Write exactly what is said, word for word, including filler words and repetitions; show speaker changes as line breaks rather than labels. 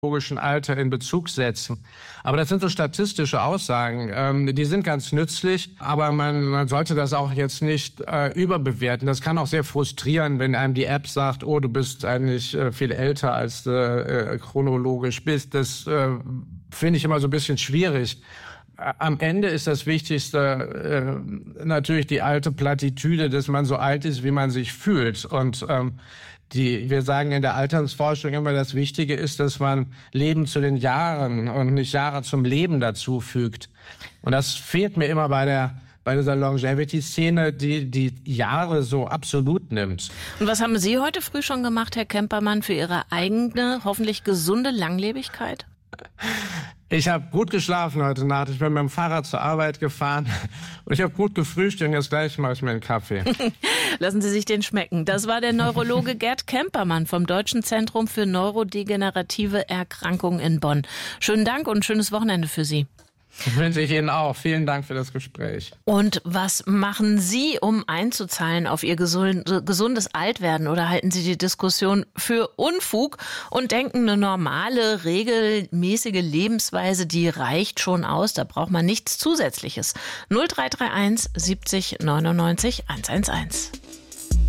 chronologischen Alter in Bezug setzen. Aber das sind so statistische Aussagen. Ähm, die sind ganz nützlich, aber man, man sollte das auch jetzt nicht äh, überbewerten. Das kann auch sehr frustrieren, wenn einem die App sagt, oh, du bist eigentlich äh, viel älter, als du äh, chronologisch bist. Das äh, finde ich immer so ein bisschen schwierig. Am Ende ist das Wichtigste äh, natürlich die alte Plattitüde, dass man so alt ist, wie man sich fühlt. Und ähm, die, wir sagen in der Altersforschung immer, das Wichtige ist, dass man Leben zu den Jahren und nicht Jahre zum Leben dazufügt. Und das fehlt mir immer bei der bei dieser Longevity-Szene, die die Jahre so absolut nimmt.
Und was haben Sie heute früh schon gemacht, Herr Kempermann, für Ihre eigene, hoffentlich gesunde Langlebigkeit?
Ich habe gut geschlafen heute Nacht. Ich bin mit dem Fahrrad zur Arbeit gefahren und ich habe gut gefrühstückt und jetzt gleich mache ich mir einen Kaffee.
Lassen Sie sich den schmecken. Das war der Neurologe Gerd Kempermann vom Deutschen Zentrum für neurodegenerative Erkrankungen in Bonn. Schönen Dank und ein schönes Wochenende für Sie.
Wünsche ich Ihnen auch. Vielen Dank für das Gespräch.
Und was machen Sie, um einzuzahlen auf Ihr gesund, gesundes Altwerden? Oder halten Sie die Diskussion für Unfug und denken, eine normale, regelmäßige Lebensweise, die reicht schon aus? Da braucht man nichts Zusätzliches. null drei drei eins siebzig neunundneunzig hundertelf.